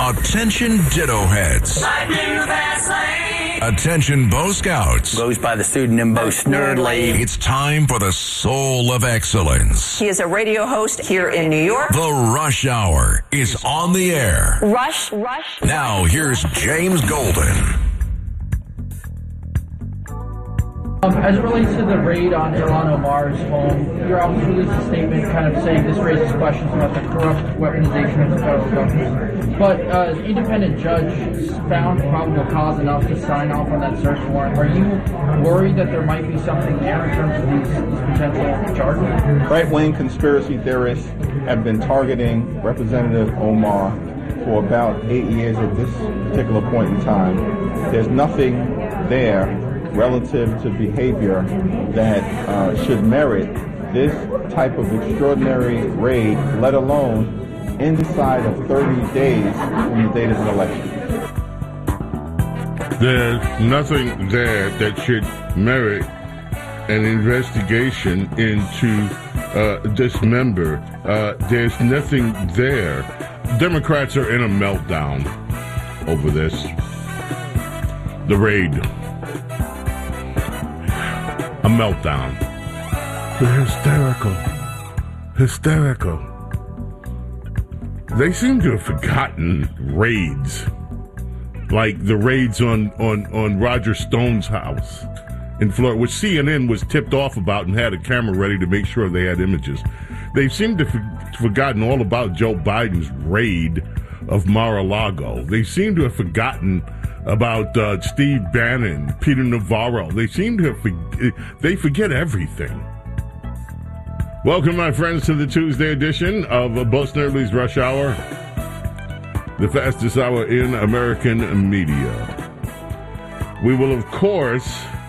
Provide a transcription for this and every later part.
Attention Ditto Heads. Attention Bo Scouts. Goes by the pseudonym Bo Snerdley. It's time for the Soul of Excellence. He is a radio host here in New York. The Rush Hour is on the air. Rush. Now here's James Golden. As it relates to the raid on Ilhan Omar's home, your office released a statement kind of saying this raises questions about the corrupt weaponization of the federal government. But an independent judge found probable cause enough to sign off on that search warrant. Are you worried that there might be something there in terms of these potential charges? Right-wing conspiracy theorists have been targeting Representative Omar for about 8 years at this particular point in time. There's nothing there relative to behavior that should merit this type of extraordinary raid, let alone inside of 30 days from the date of an election. There's nothing there that should merit an investigation into this member. There's nothing there. Democrats are in a meltdown over this. The raid. A meltdown. They're hysterical. They seem to have forgotten raids, like the raids on Roger Stone's house in Florida, which CNN was tipped off about and had a camera ready to make sure they had images. They seem to have forgotten all about Joe Biden's raid of Mar-a-Lago. They seem to have forgotten about Steve Bannon, Peter Navarro. They seem to have they forget everything. Welcome, my friends, to the Tuesday edition of Bo Snerdley's Rush Hour, the fastest hour in American media. We will, of course,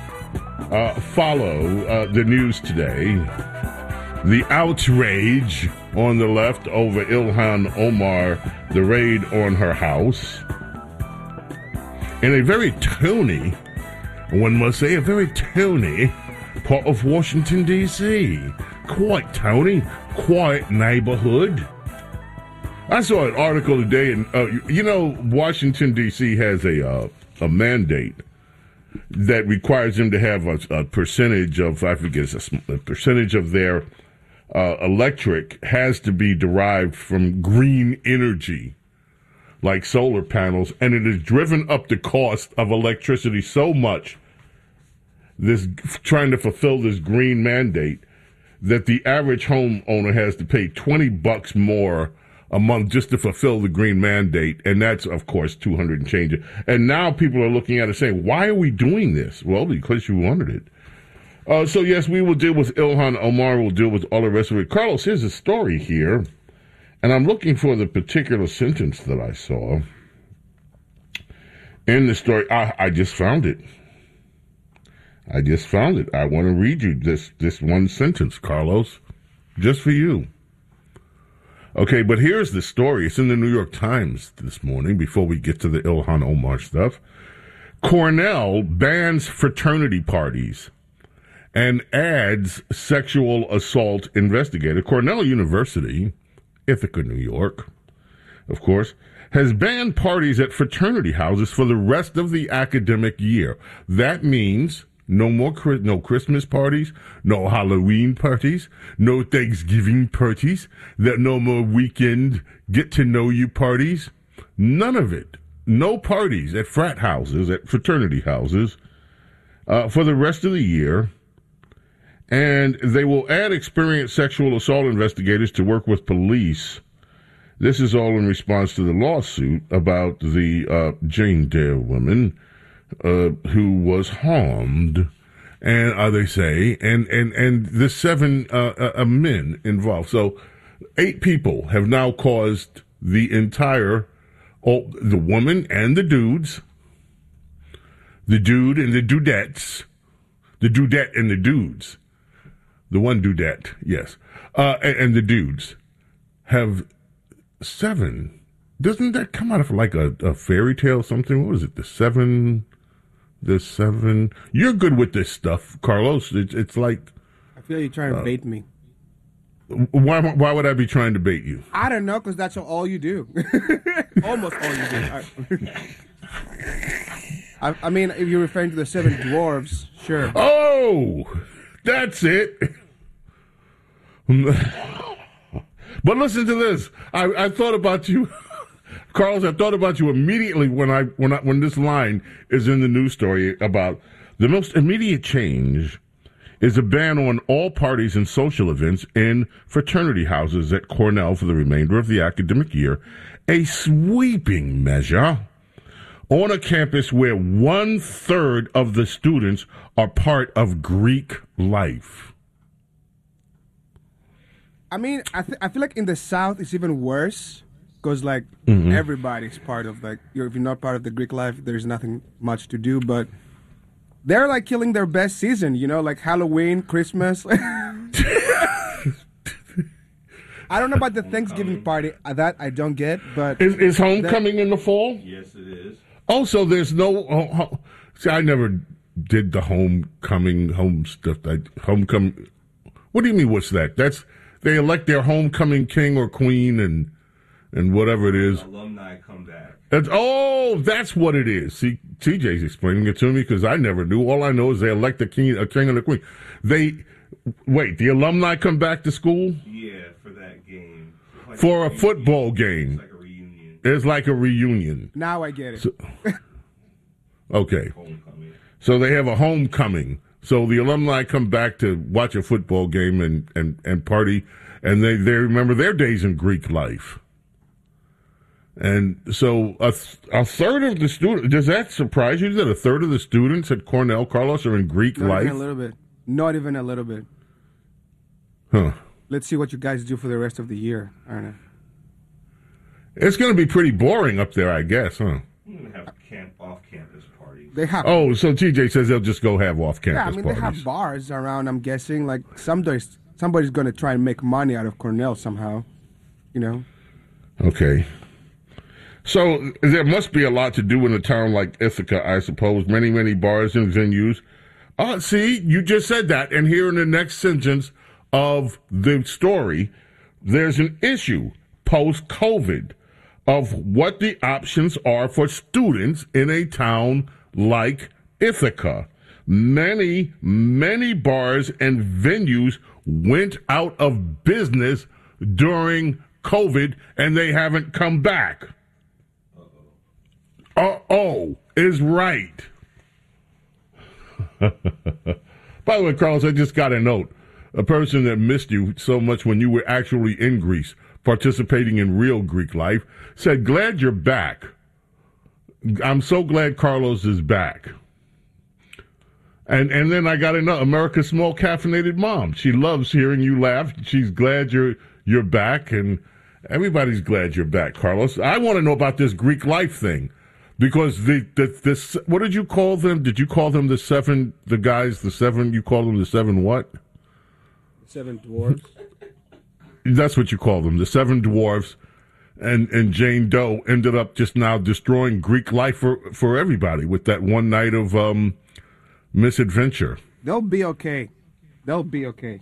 follow the news today. The outrage on the left over Ilhan Omar, the raid on her house. In a very tony, one must say, a very tony part of Washington, D.C. Quite tony, quiet neighborhood. I saw an article today, and Washington, D.C. has a mandate that requires them to have a percentage of, I forget, a percentage of their electric has to be derived from green energy, like solar panels, and it has driven up the cost of electricity so much, trying to fulfill this green mandate, that the average homeowner has to pay $20 more a month just to fulfill the green mandate, and that's, of course, $200 and change. And now people are looking at it saying, why are we doing this? Well, because you wanted it. So, yes, we will deal with Ilhan Omar. We'll deal with all the rest of it. Carlos, here's a story here. And I'm looking for the particular sentence that I saw in the story. I just found it. I want to read you this one sentence, Carlos, just for you. Okay, but here's the story. It's in the New York Times this morning, before we get to the Ilhan Omar stuff. Cornell bans fraternity parties and adds sexual assault investigator. Cornell University, Ithaca, New York, of course, has banned parties at fraternity houses for the rest of the academic year. That means no Christmas parties, no Halloween parties, no Thanksgiving parties, no more weekend get-to-know-you parties. None of it. No parties at frat houses, at fraternity houses, for the rest of the year. And they will add experienced sexual assault investigators to work with police. This is all in response to the lawsuit about the Jane Doe woman who was harmed, and they say, and the 7 men involved. So 8 people have now caused the entire, the woman and the dudes, the dude and the dudettes, the dudette and the dudes, the one dudette, yes, and the dudes have 7. Doesn't that come out of like a fairy tale or something? What was it? The seven. You're good with this stuff, Carlos. It's like. I feel you're trying to bait me. Why would I be trying to bait you? I don't know, because that's all you do. Almost all you do. I mean, if you're referring to the 7 dwarves, sure. Oh, that's it. But listen to this. I thought about you, Carlos. I thought about you immediately when this line is in the news story about the most immediate change is a ban on all parties and social events in fraternity houses at Cornell for the remainder of the academic year, a sweeping measure on a campus where 1/3 of the students are part of Greek life. I mean, I feel like in the South it's even worse, because like everybody's part of, like, if you're not part of the Greek life, there's nothing much to do. But they're like killing their best season, like Halloween, Christmas. I don't know about the Thanksgiving party. That I don't get. But is homecoming in the fall? Yes, it is. Oh, so there's no. See, I never did the home stuff. Homecoming. What do you mean? What's that? They elect their homecoming king or queen and whatever it is. Alumni come back. That's what it is. See, TJ's explaining it to me because I never knew. All I know is they elect a king and a queen. The alumni come back to school? Yeah, for that game. For a football game. It's like a reunion. It's like a reunion. Now I get it. Okay. Homecoming. So they have a homecoming. So the alumni come back to watch a football game and party, and they remember their days in Greek life. And so a third of the students, does that surprise you that a third of the students at Cornell, Carlos, are in Greek life? Not even a little bit. Not even a little bit. Huh. Let's see what you guys do for the rest of the year. I don't know. It's going to be pretty boring up there, I guess, huh? We're going to have off-campus parties. They have. Oh, so TJ says they'll just go have off-campus Yeah, I mean, parties. they have bars around, I'm guessing. Like, somebody's going to try and make money out of Cornell somehow, Okay. So there must be a lot to do in a town like Ithaca, I suppose. Many, many bars and venues. See, you just said that. And here in the next sentence of the story, there's an issue post-COVID of what the options are for students in a town like Ithaca. Many, many bars and venues went out of business during COVID, and they haven't come back. Is right. By the way, Carlos, I just got a note. A person that missed you so much when you were actually in Greece, participating in real Greek life, said, "Glad you're back. I'm so glad Carlos is back." And then I got another, America's Small Caffeinated Mom. She loves hearing you laugh. She's glad you're back, and everybody's glad you're back, Carlos. I want to know about this Greek life thing. Because this, what did you call them? Did you call them the seven you called them the 7 what? 7 dwarves. That's what you call them, the 7 dwarves. And Jane Doe ended up just now destroying Greek life for everybody with that one night of misadventure. They'll be okay. They'll be okay.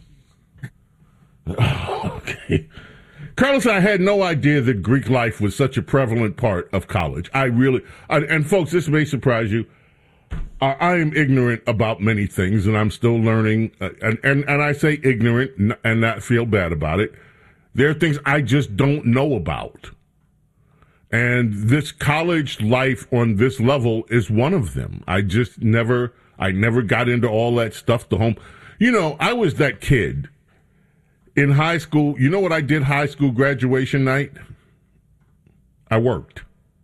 Okay. Carlos, I had no idea that Greek life was such a prevalent part of college. And folks, this may surprise you. I am ignorant about many things, and I'm still learning. And I say ignorant and not feel bad about it. There are things I just don't know about. And this college life on this level is one of them. I never got into all that stuff to home. I was that kid. In high school, you know what I did high school graduation night? I worked.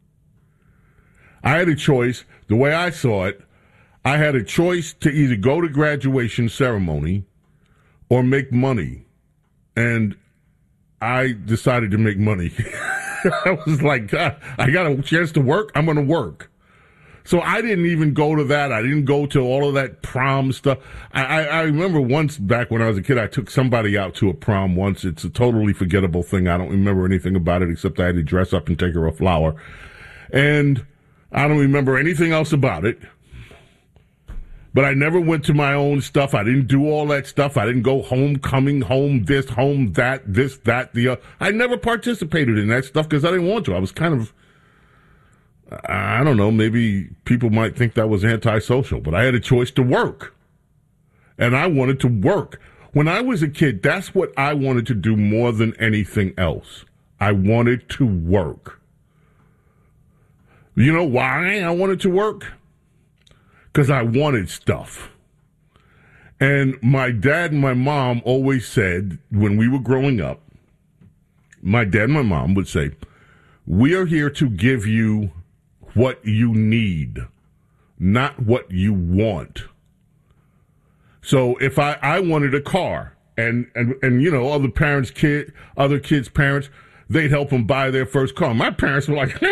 I had a choice. The way I saw it, I had a choice to either go to graduation ceremony or make money. And I decided to make money. I was like, I got a chance to work, I'm going to work. So I didn't even go to that. I didn't go to all of that prom stuff. I remember once back when I was a kid, I took somebody out to a prom once. It's a totally forgettable thing. I don't remember anything about it except I had to dress up and take her a flower. And I don't remember anything else about it. But I never went to my own stuff. I didn't do all that stuff. I didn't go home, coming home, this, home, that, this, that, the other. I never participated in that stuff because I didn't want to. I was kind of, I don't know, maybe people might think that was antisocial, but I had a choice to work. And I wanted to work. When I was a kid, that's what I wanted to do more than anything else. I wanted to work. You know why I wanted to work? Because I wanted stuff. And my dad and my mom always said, when we were growing up, my dad and my mom would say, we are here to give you what you need, not what you want. So if I wanted a car, and you know, other kids' parents, they'd help them buy their first car. My parents were like,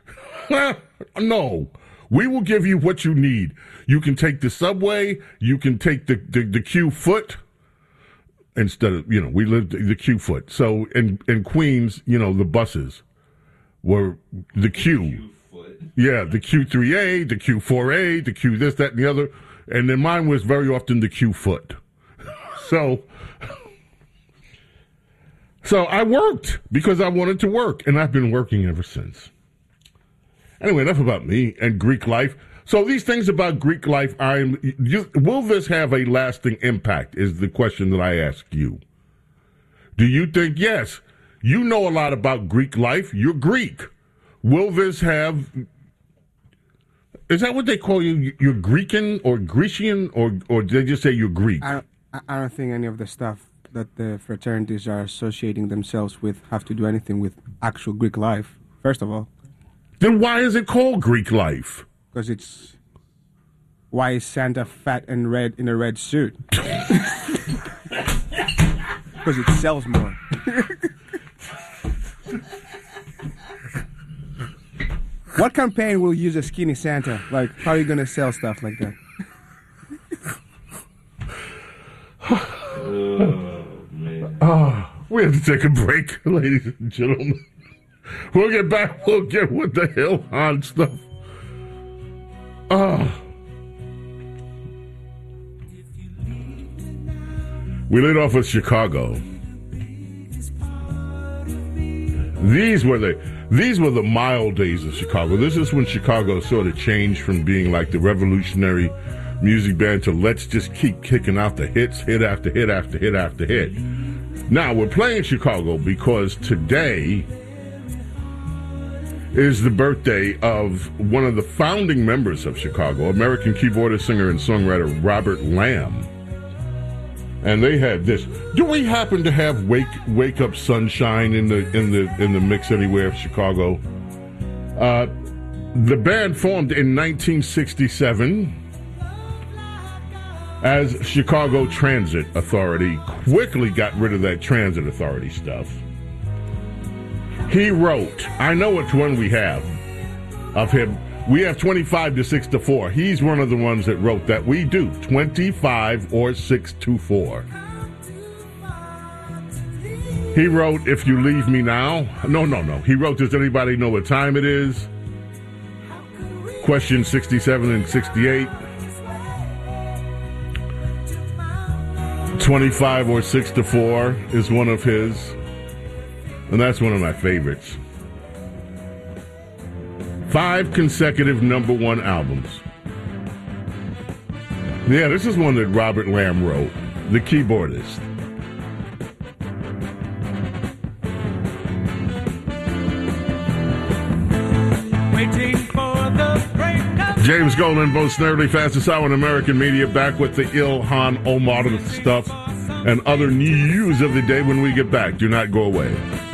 no, we will give you what you need. You can take the subway, you can take the Q foot, instead of, you know, we lived the Q foot. So in Queens, you know, the buses were the Q. Yeah, the Q3A, the Q4A, the Q this, that, and the other. And then mine was very often the Q foot. So I worked because I wanted to work, and I've been working ever since. Anyway, enough about me and Greek life. So these things about Greek life, will this have a lasting impact, is the question that I ask you. Do you think, yes, you know a lot about Greek life, you're Greek. Will this have... Is that what they call you? You're Greekan or Grecian, or did they just say you're Greek? I don't think any of the stuff that the fraternities are associating themselves with have to do anything with actual Greek life, first of all. Then why is it called Greek life? Because it's... Why is Santa fat and red in a red suit? Because it sells more. What campaign will use a skinny Santa? Like, how are you going to sell stuff like that? We have to take a break, ladies and gentlemen. We'll get back. We'll get with the Ilhan stuff. We lit off with Chicago. These were the mild days of Chicago. This is when Chicago sort of changed from being like the revolutionary music band to let's just keep kicking out the hits, hit after hit after hit after hit. Now, we're playing Chicago because today is the birthday of one of the founding members of Chicago, American keyboardist, singer, and songwriter Robert Lamb. And they had this. Do we happen to have Wake Up Sunshine in the mix anywhere of Chicago? The band formed in 1967 as Chicago Transit Authority. Quickly got rid of that Transit Authority stuff. He wrote, I know which one we have of him. We have 25 to 6 to 4. He's one of the ones that wrote that. We do 25 or 6 to 4. He wrote, If You Leave Me Now. No. He wrote, Does anybody know what time it is? Question 67 and 68. 25 or 6 to 4 is one of his. And that's one of my favorites. 5 consecutive #1 albums. Yeah, this is one that Robert Lamb wrote, the keyboardist. Waiting for the break of James Golden, both Snerdly, fastest hour in American media, back with the Ilhan Omar stuff and other news of the day when we get back. Do not go away.